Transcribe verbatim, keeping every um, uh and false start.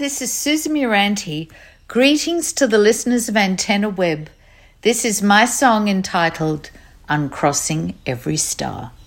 this is Susie Muranti. Greetings to the listeners of Antenna Web. This is my song entitled Uncrossing Every Star.